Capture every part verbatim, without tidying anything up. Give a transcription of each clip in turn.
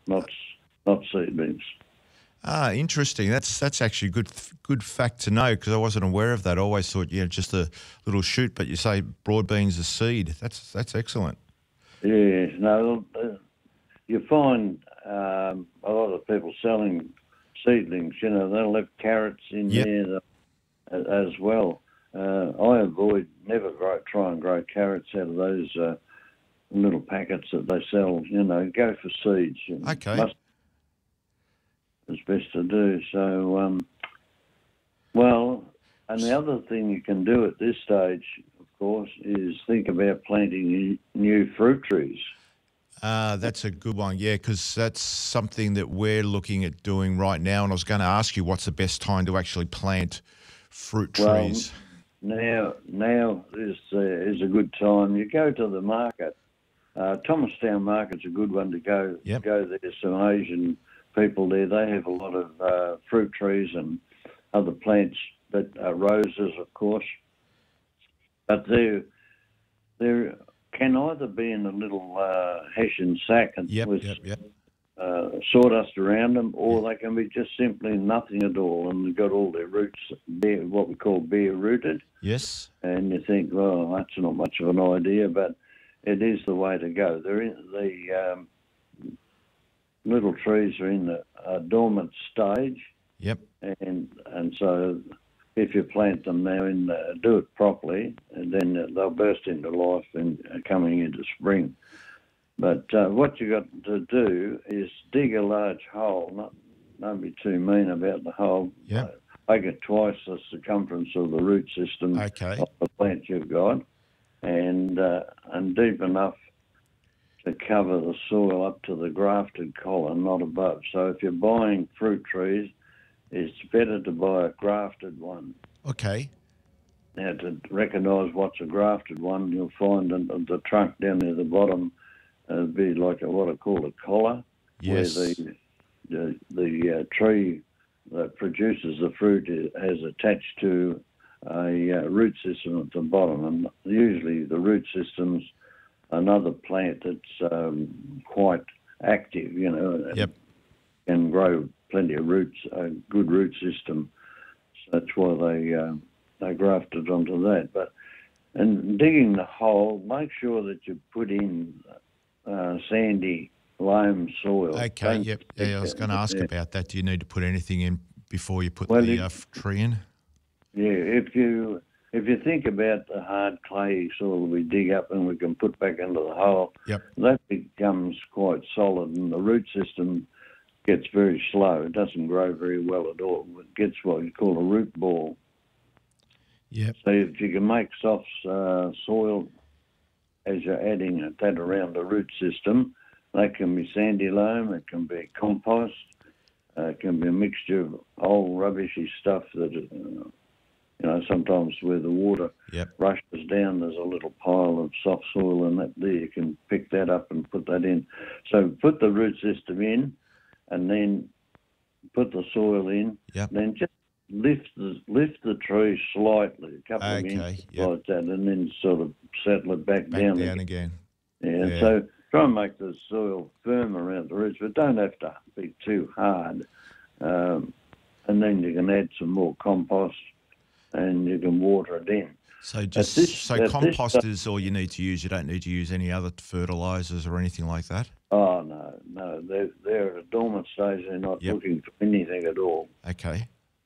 not not seedlings. Ah, interesting. That's that's actually good good fact to know because I wasn't aware of that. I always thought, yeah, just a little shoot, but you say broad beans a seed. That's that's excellent. Yeah, no, uh, you find um, a lot of people selling seedlings. You know, they'll have carrots in Yep. there uh, as well. Uh, I avoid never grow, try and grow carrots out of those uh, little packets that they sell. You know, go for seeds. Okay. Must, it's best to do. So, um, well, and the other thing you can do at this stage, of course, is think about planting new fruit trees. Uh, that's a good one, yeah, because that's something that we're looking at doing right now. And I was going to ask you, what's the best time to actually plant fruit trees? Well, now, now is uh, is a good time. You go to the market. Uh, Thomastown Market's a good one to go. Yep. Go there. Some Asian people there. They have a lot of uh, fruit trees and other plants, but uh, roses, of course. But they're they're can either be in a little uh, hessian sack and Yep, with yep, yep. uh, sawdust around them, or they can be just simply nothing at all, and they've got all their roots bare, what we call bare rooted. Yes. And you think, well, that's not much of an idea, but it is the way to go. They're in the um, little trees are in the uh, dormant stage, Yep. and and so if you plant them now and uh, do it properly, and then they'll burst into life and uh, coming into spring. But uh, what you got to do is dig a large hole. Not don't be too mean about the hole. Yep. Uh, make it twice the circumference of the root system Okay. of the plant you've got, and uh, and deep enough to cover the soil up to the grafted column, not above. So if you're buying fruit trees, it's better to buy a grafted one. Okay. Now, to recognise what's a grafted one, you'll find that the trunk down near the bottom uh, be like a, what I call a collar, Yes. where the the, the uh, tree that produces the fruit is, has attached to a uh, root system at the bottom, and usually the root system's another plant that's um, quite active, you know, Yep. and grow plenty of roots, a good root system. So that's why they uh, they grafted onto that. But and digging the hole, make sure that you put in uh, sandy loam soil. Okay. Don't Yep. stick Yeah, I was it- going to ask yeah. about that. Do you need to put anything in before you put Well, the it- uh, f- tree in? Yeah, if you if you think about the hard clay soil we dig up and we can put back into the hole, Yep. that becomes quite solid, and the root system gets very slow. It doesn't grow very well at all. It gets what you call a root ball. Yep. So if you can make soft uh, soil as you're adding that around the root system, that can be sandy loam, it can be compost, uh, it can be a mixture of old rubbishy stuff that, uh, you know, sometimes where the water Yep. rushes down, there's a little pile of soft soil and that there. You can pick that up and put that in. So put the root system in, and then put the soil in. Yep. Then just lift the lift the tree slightly, a couple of Okay, inches yep. like that, and then sort of settle it back, Back down, down, again. again. Yeah. Yeah. So try and make the soil firm around the roots, but don't have to be too hard. Um, and then you can add some more compost, and you can water it in. So just this- so at this compost sta- is all you need to use. You don't need to use any other fertilizers or anything like that. Oh no, no, they're they're at a dormant stage. They're not Yep. looking for anything at all. Okay.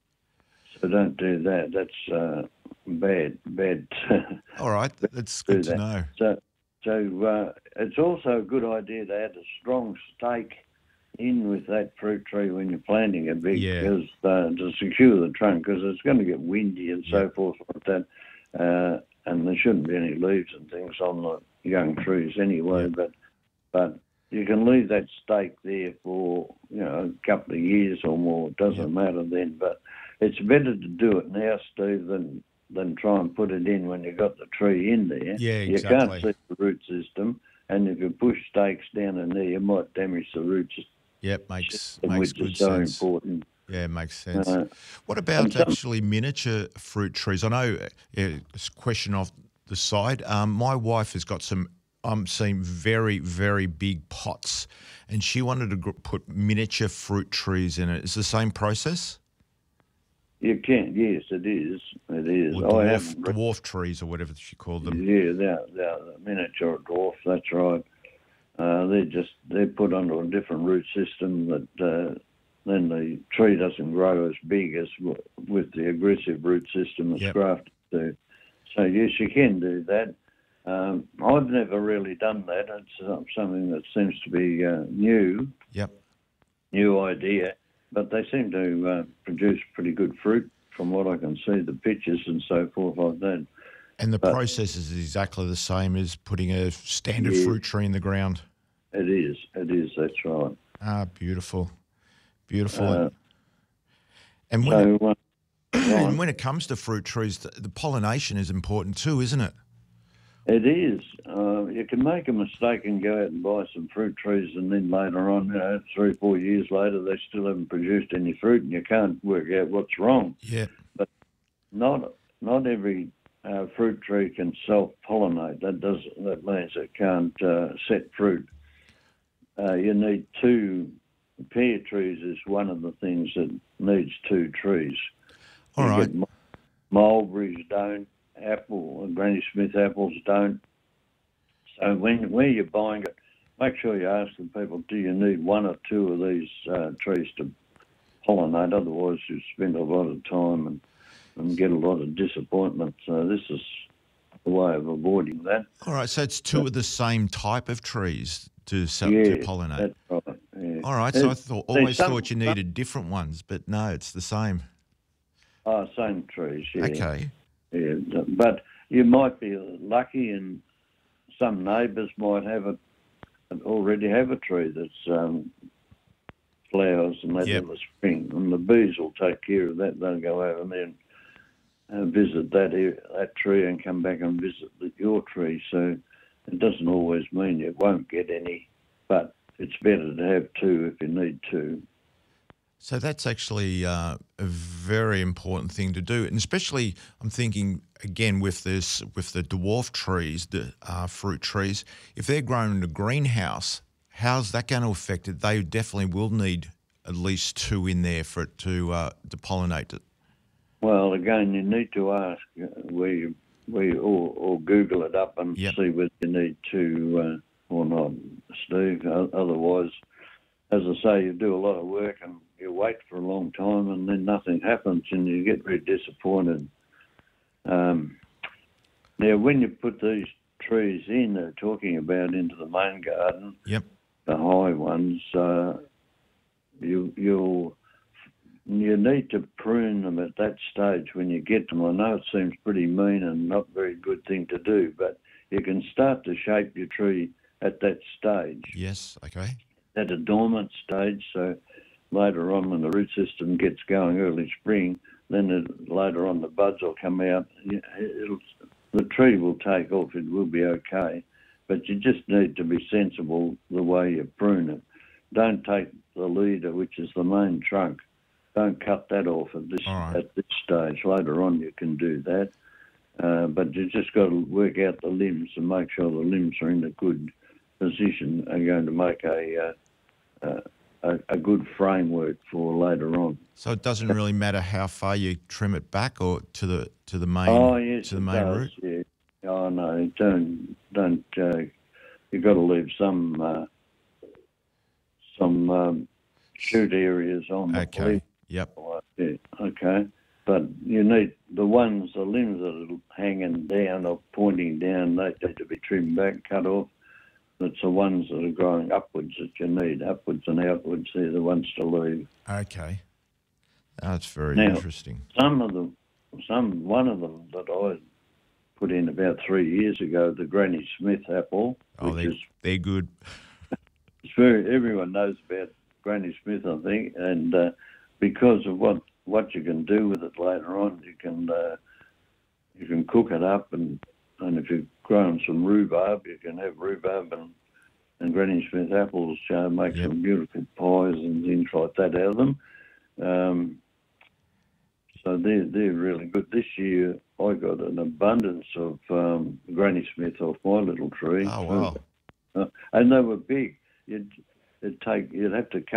So don't do that. That's uh, bad, bad. All right. That's do good to that. know. So, so uh, it's also a good idea to add a strong stake in with that fruit tree when you're planting it, Yeah. because uh, to secure the trunk, because it's going to get windy and so Yeah. forth like that, uh, and there shouldn't be any leaves and things on the young trees anyway. Yeah. But but you can leave that stake there for, you know, a couple of years or more. It doesn't Yeah. matter then, but it's better to do it now, Steve, than than try and put it in when you've got the tree in there. Yeah, You exactly. can't see the root system, and if you push stakes down in there, you might damage the root Yep, makes system, makes which good is so sense. important. Yeah, makes sense. Uh, What about and some- actually miniature fruit trees? I know uh, it's a question off the side. Um, my wife has got some I'm seeing very, very big pots, and she wanted to gr- put miniature fruit trees in it. It's the same process? You can, yes, it is. It is. Or I dwarf, haven't. dwarf trees or whatever she called them. Yeah, they're, they're miniature dwarf. That's right. Uh, they're just they're put onto a different root system that uh, then the tree doesn't grow as big as w- with the aggressive root system it's Yep. grafted to. So yes, you can do that. Um, I've never really done that. It's uh, something that seems to be uh, new, Yep. new idea, but they seem to uh, produce pretty good fruit from what I can see, the pictures and so forth like that. And the But process is exactly the same as putting a standard yeah, fruit tree in the ground. it is. It is. That's right. Ah, beautiful. Beautiful. Uh, and when it, so, uh, go and on. when it comes to fruit trees, the, the pollination is important too, isn't it? It is. Uh, you can make a mistake and go out and buy some fruit trees, and then later on, you know, three, four years later, they still haven't produced any fruit, and you can't work out what's wrong. Yeah. But not not every uh, fruit tree can self-pollinate. That does that means it can't uh, set fruit. Uh, you need two. Pear trees is one of the things that needs two trees. All you right. get mulberries don't. Apple and Granny Smith apples don't. So when where you're buying it, make sure you ask the people, do you need one or two of these uh, trees to pollinate? Otherwise, you spend a lot of time and, and get a lot of disappointment. So this is a way of avoiding that. All right. So it's two But, of the same type of trees to sell, yeah, to pollinate. that's right. Yeah. All right. So I It, thought see, always some, thought you some needed different ones, but no, it's the same. oh, same trees, yeah. Okay. Yeah, but you might be lucky, and some neighbours might have a already have a tree that's um, flowers and that Yep. in the spring, and the bees will take care of that. They'll go over there and uh, visit that area, that tree and come back and visit the, your tree. So it doesn't always mean you won't get any, but it's better to have two if you need two. So that's actually uh, a very important thing to do, and especially I'm thinking again with this with the dwarf trees, the uh, fruit trees. If they're grown in a greenhouse, how's that going to affect it? They definitely will need at least two in there for it to uh, to pollinate it. Well, again, you need to ask uh, where you, where you, or, or Google it up and Yep. see whether you need to uh, or not, Steve. O- Otherwise, as I say, you do a lot of work and you wait for a long time and then nothing happens and you get very disappointed. Um, now, when you put these trees in, they're talking about into the main garden, Yep. the high ones, uh, you, you'll you need to prune them at that stage when you get them. I know it seems pretty mean and not a very good thing to do, but you can start to shape your tree at that stage, Yes. Okay. at a dormant stage. So later on, when the root system gets going early spring, then it, later on the buds will come out. It'll, the tree will take off. It will be okay, but you just need to be sensible the way you prune it. Don't take the leader, which is the main trunk. Don't cut that off at this All right. at this stage. Later on, you can do that, uh, but you just got to work out the limbs and make sure the limbs are in a good position. Are going to make a uh, uh, a, a good framework for later on. So it doesn't really matter how far you trim it back or to the to the main Oh yes, to the it main does. root. Yeah. Oh no, don't don't. Uh, you've got to leave some uh, some um, shoot areas on the Okay. leaf. Yep. Yeah, okay. But you need the ones, the limbs that are hanging down or pointing down, they need to be trimmed back, cut off. It's the ones that are growing upwards that you need, upwards and outwards. They're the ones to leave. Okay. That's very Now, interesting. some of them, some one of them that I put in about three years ago, the Granny Smith apple, Oh, which they is they're good. it's very everyone knows about Granny Smith, I think, and uh, because of what what you can do with it later on, you can uh, you can cook it up, and, and if you've grown some rhubarb, you can have rhubarb and, and Granny Smith apples. Uh, make Yep. some beautiful pies and things like that out of them. Um, so they're they're really good. This year, I got an abundance of um, Granny Smith off my little tree. Oh, wow. Uh, and they were big. You'd, it'd take, you'd have to